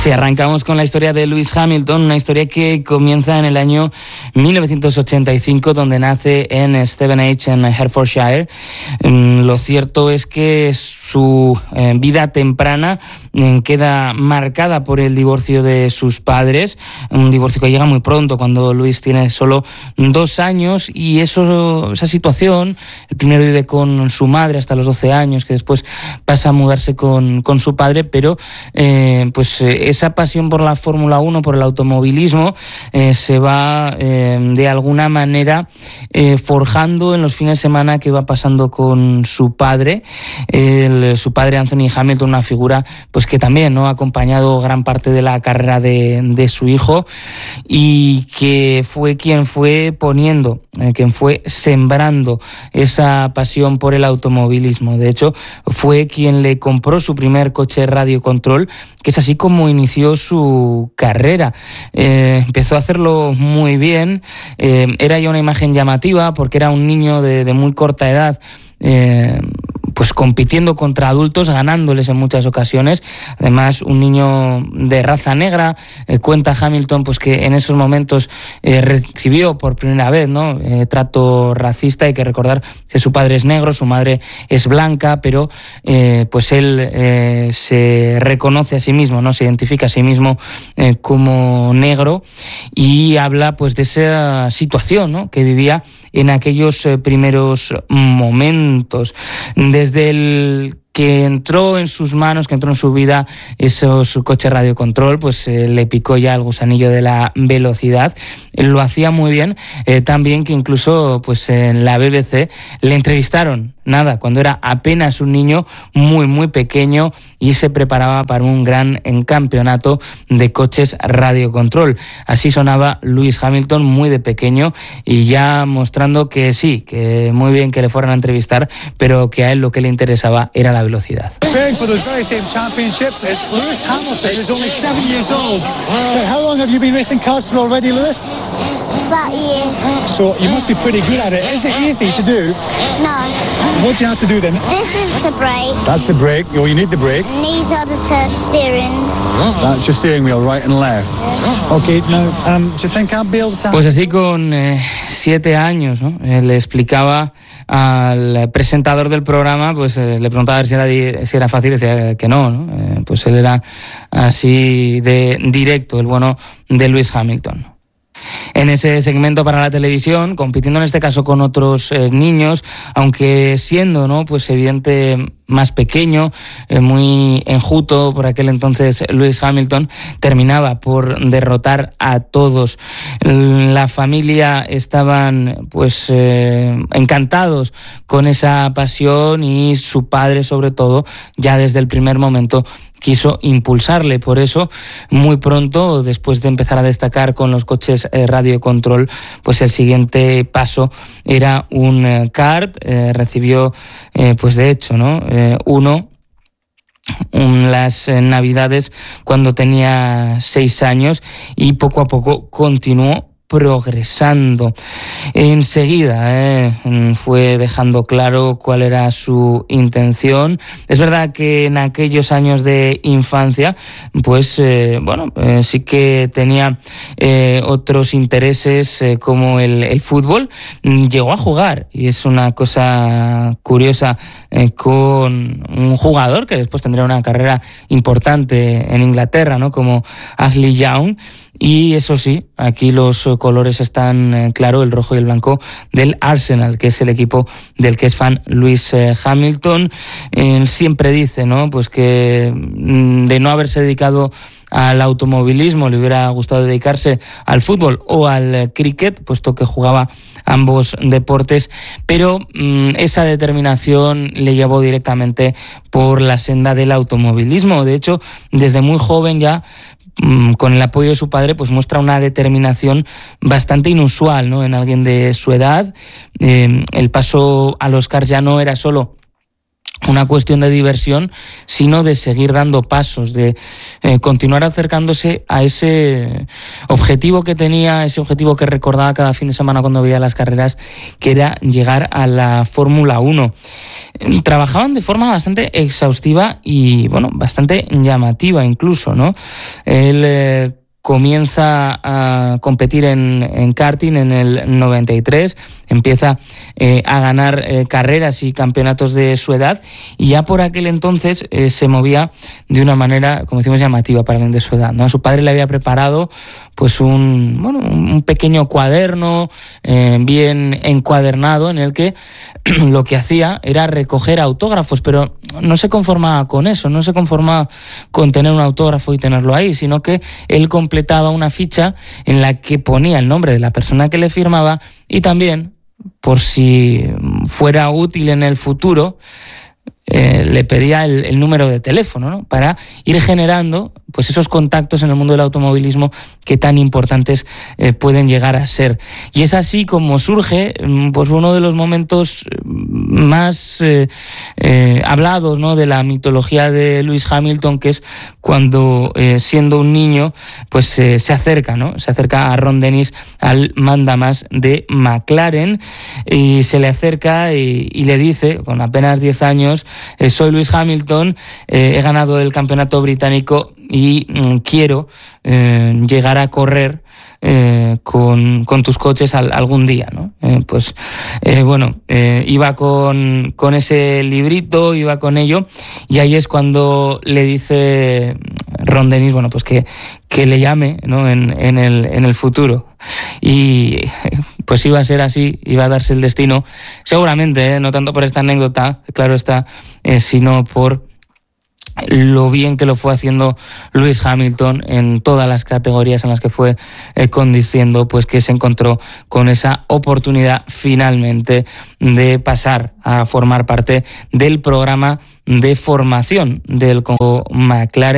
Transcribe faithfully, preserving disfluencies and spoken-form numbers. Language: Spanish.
Pues sí, arrancamos con la historia de Lewis Hamilton, una historia que comienza en el año mil novecientos ochenta y cinco, donde nace en Stevenage, en Hertfordshire. Lo cierto es que su vida temprana queda marcada por el divorcio de sus padres, un divorcio que llega muy pronto, cuando Lewis tiene solo dos años, y eso, esa situación, el primero vive con su madre hasta los doce años, que después pasa a mudarse con, con su padre, pero eh, pues esa pasión por la Fórmula uno, por el automovilismo, eh, se va eh, de alguna manera eh, forjando en los fines de semana que va pasando con su padre. El, su padre, Anthony Hamilton, una figura pues que también, ¿no?, ha acompañado gran parte de la carrera de, de su hijo, y que fue quien fue poniendo, eh, quien fue sembrando esa pasión por el automovilismo. De hecho, fue quien le compró su primer coche radio control, que es así como inició su carrera. Eh, empezó a hacerlo muy bien, eh, era ya una imagen llamativa porque era un niño de, de muy corta edad, eh, pues compitiendo contra adultos, ganándoles en muchas ocasiones. Además, un niño de raza negra. Eh, cuenta Hamilton pues que en esos momentos eh, recibió por primera vez, ¿no?, eh, trato racista. Hay que recordar que su padre es negro, su madre es blanca, pero eh, pues él eh, se reconoce a sí mismo, ¿no?, se identifica a sí mismo eh, como negro, y habla pues de esa situación, ¿no?, que vivía en aquellos eh, primeros momentos. Desde el que entró en sus manos, que entró en su vida esos coches radio control, pues eh, le picó ya el gusanillo de la velocidad. Él lo hacía muy bien, eh, tan bien que incluso pues en la B B C le entrevistaron, nada, cuando era apenas un niño muy muy pequeño y se preparaba para un gran campeonato de coches radio control. Así sonaba Lewis Hamilton muy de pequeño, y ya mostrando que sí, que muy bien que le fueran a entrevistar, pero que a él lo que le interesaba era la velocidad. For those very same championships is Lewis Hamilton, who's only seven years old. How long have you been racing cars for already, Lewis? About a year. So you must be pretty good at it. Is it easy to do? No. What do you have to do then? This is the brake. That's the brake. Oh, you need the brake. And these are the t- steering. That's your steering wheel, right and left. Okay, now, um, do you think I'll be able to... Pues así con eh, siete años, ¿no?, eh, le explicaba al presentador del programa, pues eh, le preguntaba a ver si era, si era fácil, y decía que no, ¿no? Eh, pues él era así de directo, el bueno de Lewis Hamilton. En ese segmento para la televisión, compitiendo en este caso con otros eh, niños, aunque siendo, ¿no?, pues evidente, más pequeño, eh, muy enjuto por aquel entonces, Lewis Hamilton terminaba por derrotar a todos. La familia estaban pues eh, encantados con esa pasión, y su padre, sobre todo, ya desde el primer momento quiso impulsarle. Por eso, muy pronto, después de empezar a destacar con los coches eh, radio control, pues el siguiente paso era un eh, kart. Eh, recibió, eh, pues de hecho, ¿no?, eh, uno um, las eh, navidades cuando tenía seis años, y poco a poco continuó progresando. Enseguida eh, fue dejando claro cuál era su intención. Es verdad que en aquellos años de infancia, pues eh, bueno, eh, sí que tenía eh, otros intereses, eh, como el, el fútbol. Llegó a jugar, y es una cosa curiosa, eh, con un jugador que después tendría una carrera importante en Inglaterra, ¿no?, como Ashley Young. Y eso sí, aquí los colores están eh, claro, el rojo y el blanco del Arsenal, que es el equipo del que es fan Lewis eh, Hamilton. Eh, siempre dice, ¿no?, pues que mm, de no haberse dedicado al automovilismo le hubiera gustado dedicarse al fútbol o al cricket, puesto que jugaba ambos deportes, pero mmm, esa determinación le llevó directamente por la senda del automovilismo. De hecho, desde muy joven ya, con el apoyo de su padre, pues muestra una determinación bastante inusual, ¿no?, en alguien de su edad. Eh, el paso a los karts ya no era solo una cuestión de diversión, sino de seguir dando pasos, de eh, continuar acercándose a ese objetivo que tenía, ese objetivo que recordaba cada fin de semana cuando veía las carreras, que era llegar a la Fórmula uno. Trabajaban de forma bastante exhaustiva y, bueno, bastante llamativa incluso, ¿no? Él eh, comienza a competir en, en karting en el noventa y tres, empieza eh, a ganar eh, carreras y campeonatos de su edad, y ya por aquel entonces eh, se movía de una manera, como decimos, llamativa para alguien de su edad, ¿no? Su padre le había preparado pues un, bueno, un pequeño cuaderno eh, bien encuadernado en el que lo que hacía era recoger autógrafos, pero no se conformaba con eso, no se conformaba con tener un autógrafo y tenerlo ahí, sino que él completaba una ficha en la que ponía el nombre de la persona que le firmaba y también, por si fuera útil en el futuro, eh, le pedía el, el número de teléfono, ¿no? Para ir generando pues esos contactos en el mundo del automovilismo que tan importantes eh, pueden llegar a ser. Y es así como surge pues uno de los momentos más eh, eh, hablados, ¿no?, de la mitología de Lewis Hamilton, que es cuando eh, siendo un niño pues eh, se acerca, ¿no? Se acerca a Ron Dennis, al mandamás de McLaren, y se le acerca y, y le dice, con apenas diez años, eh, soy Lewis Hamilton, eh, he ganado el campeonato británico y mm, quiero eh, llegar a correr eh, con, con tus coches al, algún día, ¿no? Eh, pues eh, bueno, eh, iba con, con ese librito, iba con ello, y ahí es cuando le dice Ron Dennis, bueno, pues que, que le llame, ¿no?, en, en, el, en el futuro. Y pues iba a ser así, iba a darse el destino, seguramente, ¿eh?, no tanto por esta anécdota, claro está, eh, sino por lo bien que lo fue haciendo Lewis Hamilton en todas las categorías en las que fue eh, conduciendo, pues que se encontró con esa oportunidad finalmente de pasar a formar parte del programa de formación del Congo McLaren.